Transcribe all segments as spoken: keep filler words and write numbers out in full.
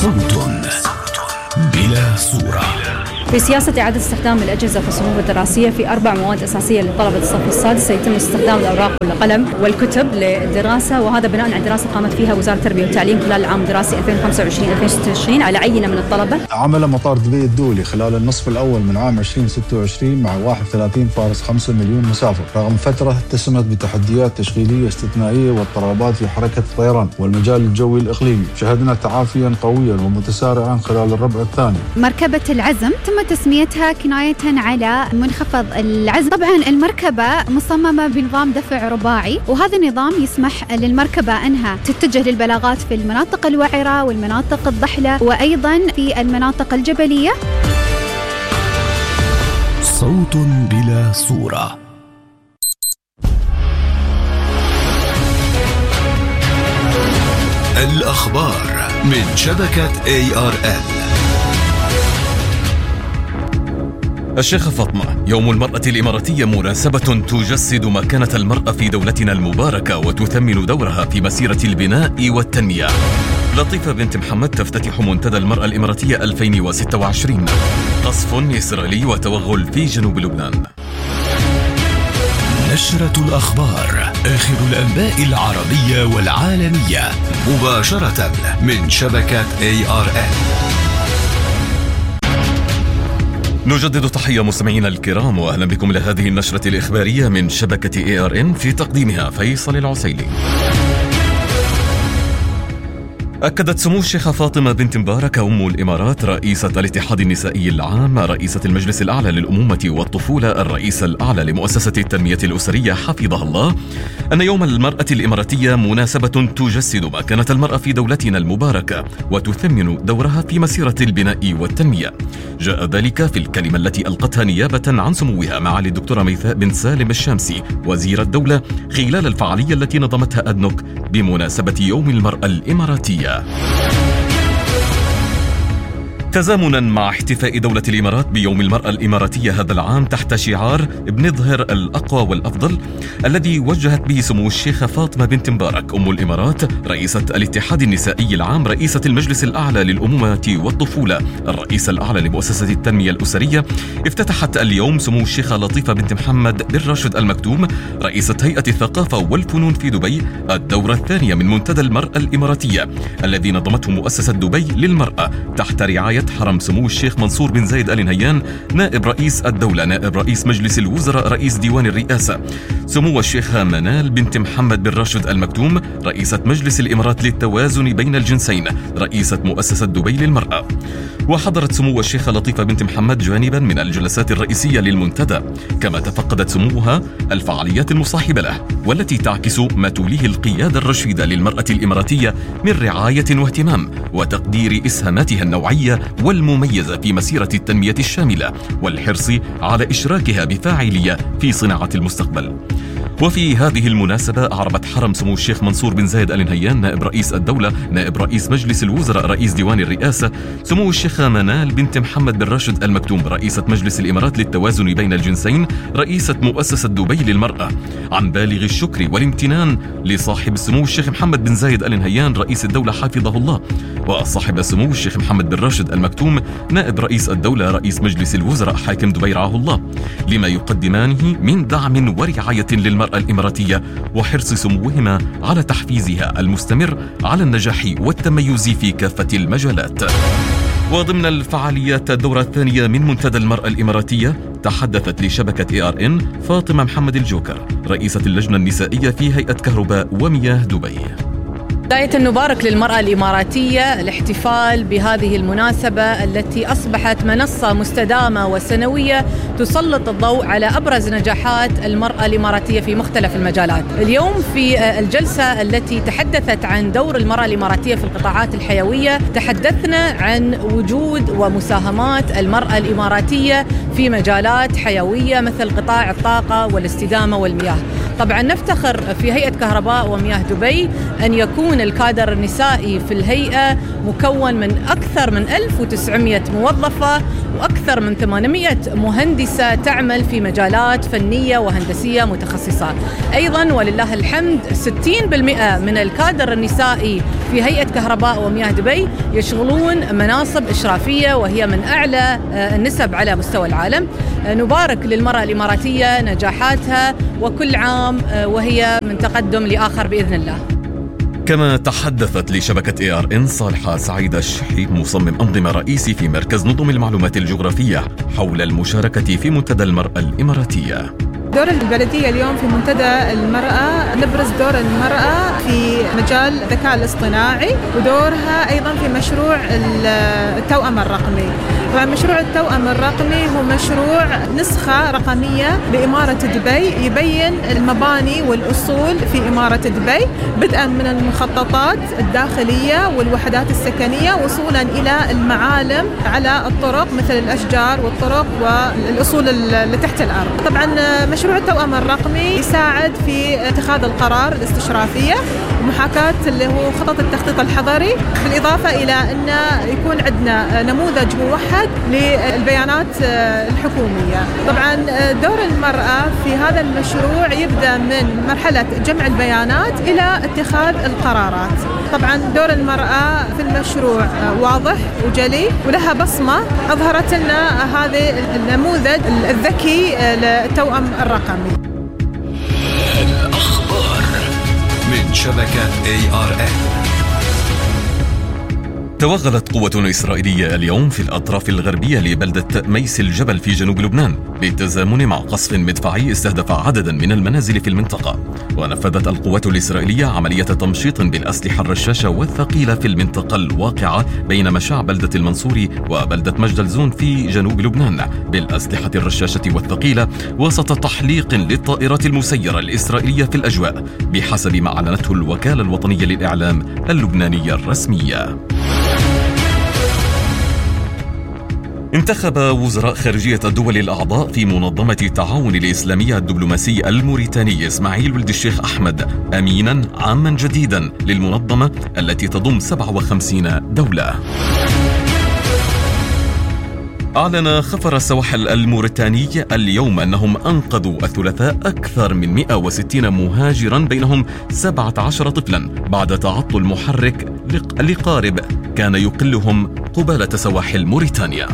صوت بلا صورة. في سياسة إعادة استخدام الأجهزة في الصفوف الدراسية في أربع مواد أساسية لطلبة الصف السادس سيتم استخدام الأوراق والقلم والكتب للدراسة، وهذا بناء على دراسة قامت فيها وزارة التربية والتعليم خلال العام الدراسي ألفين وخمسة وعشرين ألفين وستة وعشرين على عينة من الطلبة. عمل مطار دبي الدولي خلال النصف الأول من عام ألفين وستة وعشرين مع واحد وثلاثين فاصلة خمسة مليون مسافر، رغم فترة اتسمت بتحديات تشغيلية استثنائية واضطرابات في حركة الطيران والمجال الجوي الإقليمي. شهدنا تعافيا قويا ومتسارعا خلال الربع الثاني. مركبة العزم تم تسميتها كناية على منخفض العزم. طبعا المركبة مصممة بنظام دفع رباعي، وهذا النظام يسمح للمركبة أنها تتجه للبلاغات في المناطق الوعرة والمناطق الضحلة وأيضا في المناطق الجبلية. صوت بلا صورة. الأخبار من شبكة إيه آر إل. الشيخة فاطمة: يوم المرأة الإماراتية مناسبة تجسد مكانة المرأة في دولتنا المباركة وتثمن دورها في مسيرة البناء والتنمية. لطيفة بنت محمد تفتتح منتدى المرأة الإماراتية ألفين وستة وعشرين. قصف إسرائيلي وتوغل في جنوب لبنان. نشرة الأخبار، آخر الأنباء العربية والعالمية، مباشرة من شبكة إيه آر إل. نجدد تحية مستمعينا الكرام، وأهلا بكم لهذه النشرة الإخبارية من شبكة إيه آر إن، في تقديمها فيصل العسيلي. أكدت سمو الشيخة فاطمة بنت مبارك أم الإمارات رئيسة الاتحاد النسائي العام، رئيسة المجلس الأعلى للأمومة والطفولة، الرئيس الأعلى لمؤسسة التنمية الأسرية حفظها الله، أن يوم المرأة الإماراتية مناسبة تجسد مكانة المرأة في دولتنا المباركة وتثمن دورها في مسيرة البناء والتنمية. جاء ذلك في الكلمة التي ألقتها نيابة عن سموها معالي الدكتورة ميثاء بنت سالم الشامسي وزير الدولة خلال الفعالية التي نظمتها أدنوك بمناسبة يوم المرأة الإماراتية. تزامنا مع احتفاء دولة الإمارات بيوم المرأة الإماراتية هذا العام تحت شعار بنظهر الأقوى والأفضل، الذي وجهت به سمو الشيخة فاطمة بنت مبارك أم الإمارات رئيسة الاتحاد النسائي العام، رئيسة المجلس الأعلى للأمومة والطفولة، الرئيس الأعلى لمؤسسة التنمية الأسرية، افتتحت اليوم سمو الشيخة لطيفة بنت محمد بن راشد المكتوم رئيسة هيئة الثقافة والفنون في دبي الدورة الثانية من منتدى المرأة الإماراتية الذي نظمته مؤسسة دبي للمرأة تحت رعاية حرم سمو الشيخ منصور بن زايد آل نهيان نائب رئيس الدولة، نائب رئيس مجلس الوزراء، رئيس ديوان الرئاسة، سمو الشيخة منال بنت محمد بن راشد المكتوم رئيسة مجلس الإمارات للتوازن بين الجنسين، رئيسة مؤسسة دبي للمرأة. وحضرت سمو الشيخة لطيفة بنت محمد جانبا من الجلسات الرئيسية للمنتدى، كما تفقدت سموها الفعاليات المصاحبة له والتي تعكس ما توليه القيادة الرشيدة للمرأة الإماراتية من رعاية واهتمام وتقدير إسهاماتها النوعية والمميزة في مسيرة التنمية الشاملة والحرص على إشراكها بفاعلية في صناعة المستقبل. وفي هذه المناسبة أعربت حرم سمو الشيخ منصور بن زايد آل نهيان نائب رئيس الدولة، نائب رئيس مجلس الوزراء، رئيس ديوان الرئاسة، سمو الشيخة منال بنت محمد بن راشد المكتوم رئيسة مجلس الإمارات للتوازن بين الجنسين، رئيسة مؤسسة دبي للمرأة، عن بالغ الشكر والامتنان لصاحب سمو الشيخ محمد بن زايد آل نهيان رئيس الدولة حفظه الله، وصاحب سمو الشيخ محمد بن راشد المكتوم نائب رئيس الدولة رئيس مجلس الوزراء حاكم دبي رعاه الله، لما يقدمانه من دعم ورعاية للمرأة الإماراتية وحرص سموهما على تحفيزها المستمر على النجاح والتميز في كافة المجالات. وضمن الفعاليات الدورة الثانية من منتدى المرأة الإماراتية تحدثت لشبكة إيه آر إن فاطمة محمد الجوكر رئيسة اللجنة النسائية في هيئة كهرباء ومياه دبي. بداية نبارك للمرأة الإماراتية الاحتفال بهذه المناسبة التي أصبحت منصة مستدامة وسنوية تسلط الضوء على أبرز نجاحات المرأة الإماراتية في مختلف المجالات. اليوم في الجلسة التي تحدثت عن دور المرأة الإماراتية في القطاعات الحيوية تحدثنا عن وجود ومساهمات المرأة الإماراتية في مجالات حيوية مثل قطاع الطاقة والاستدامة والمياه. طبعا نفتخر في هيئة كهرباء ومياه دبي أن يكون الكادر النسائي في الهيئة مكون من أكثر من ألف وتسعمائة موظفة وأكثر من ثمانمائة مهندسة تعمل في مجالات فنية وهندسية متخصصة. أيضا ولله الحمد ستين بالمئة من الكادر النسائي في هيئة كهرباء ومياه دبي يشغلون مناصب إشرافية وهي من أعلى النسب على مستوى العالم. نبارك للمرأة الإماراتية نجاحاتها وكل عام وهي من تقدم لآخر بإذن الله. كما تحدثت لشبكة إيه آر إن صالحة سعيدة الشحيب مصمم أنظمة رئيسي في مركز نظم المعلومات الجغرافية حول المشاركة في منتدى المرأة الإماراتية. دور البلدية اليوم في منتدى المرأة نبرز دور المرأة في مجال الذكاء الاصطناعي ودورها أيضا في مشروع التوأم الرقمي. طبعا مشروع التوأم الرقمي هو مشروع نسخة رقمية لإمارة دبي يبين المباني والأصول في إمارة دبي بدءا من المخططات الداخلية والوحدات السكنية وصولا إلى المعالم على الطرق مثل الأشجار والطرق والأصول اللي تحت الأرض. طبعا مشروع التوأم الرقمي يساعد في اتخاذ القرار الاستشرافية ومحاكاة اللي هو خطط التخطيط الحضري، بالإضافة إلى أن يكون عندنا نموذج موحد للبيانات الحكومية. طبعا دور المرأة في هذا المشروع يبدأ من مرحلة جمع البيانات إلى اتخاذ القرارات. طبعا دور المرأة في المشروع واضح وجلي ولها بصمة أظهرت لنا هذا النموذج الذكي للتوأم الرقمي. الأخبار من شبكة إيه آر إن. توغلت قوة إسرائيلية اليوم في الأطراف الغربية لبلدة ميس الجبل في جنوب لبنان بالتزامن مع قصف مدفعي استهدف عددا من المنازل في المنطقة. ونفذت القوات الإسرائيلية عملية تمشيط بالأسلحة الرشاشة والثقيلة في المنطقة الواقعة بين مشاع بلدة المنصوري وبلدة مجدلزون في جنوب لبنان بالأسلحة الرشاشة والثقيلة وسط تحليق للطائرات المسيرة الإسرائيلية في الأجواء بحسب ما أعلنته الوكالة الوطنية للإعلام اللبنانية الرسمية. انتخب وزراء خارجية الدول الأعضاء في منظمة التعاون الإسلامية الدبلوماسي الموريتاني إسماعيل ولد الشيخ أحمد أمينا عاما جديدا للمنظمة التي تضم سبعة وخمسين دولة. أعلن خفر السواحل الموريتاني اليوم أنهم أنقذوا الثلاثاء أكثر من مئة وستين مهاجرا بينهم سبعة عشر طفلا بعد تعطل محرك لقارب كان يقلهم قبالة سواحل موريتانيا.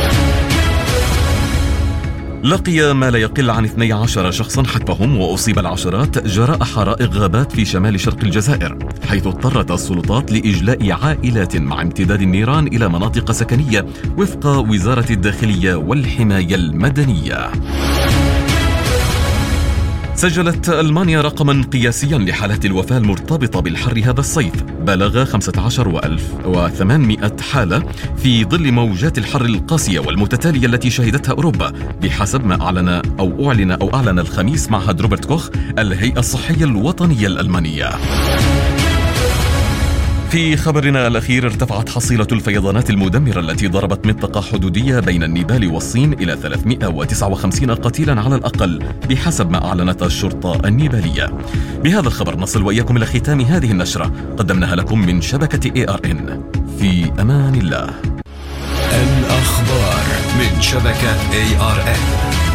لقي ما لا يقل عن اثني عشر شخصا حتفهم وأصيب العشرات جراء حرائق غابات في شمال شرق الجزائر، حيث اضطرت السلطات لإجلاء عائلات مع امتداد النيران إلى مناطق سكنية وفق وزارة الداخلية والحماية المدنية. سجلت ألمانيا رقما قياسيا لحالات الوفاة المرتبطة بالحر هذا الصيف بلغ خمسة عشر وألف وثمانمائة حالة في ظل موجات الحر القاسية والمتتالية التي شهدتها أوروبا بحسب ما أعلن أو أعلن أو أعلن الخميس معهد روبرت كوخ الهيئة الصحية الوطنية الألمانية. في خبرنا الأخير ارتفعت حصيلة الفيضانات المدمرة التي ضربت منطقة حدودية بين النيبال والصين إلى ثلاثمائة وتسعة وخمسين قتيلا على الأقل بحسب ما أعلنت الشرطة النيبالية. بهذا الخبر نصل وإياكم إلى ختام هذه النشرة قدمناها لكم من شبكة إيه آر إن. في أمان الله. الأخبار من شبكة إيه آر إن.